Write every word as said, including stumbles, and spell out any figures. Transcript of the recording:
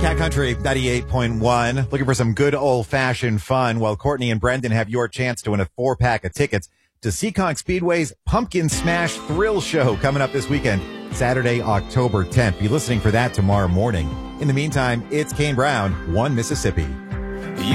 Cat Country ninety-eight point one. Looking for some good old-fashioned fun? Well, Courtney and Brendan have your chance to win a four-pack of tickets to Seekonk Speedway's Pumpkin Smash Thrill Show coming up this weekend, Saturday, October tenth. Be listening for that tomorrow morning. In the meantime, it's Kane Brown, One Mississippi.